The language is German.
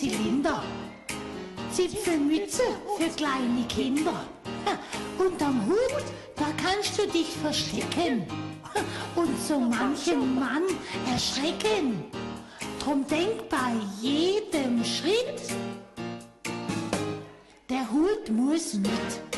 Zylinder. Zipfelmütze für kleine Kinder. Unterm Hut, da kannst du dich verstecken und so manchen Mann erschrecken. Drum denk bei jedem Schritt, der Hut muss mit.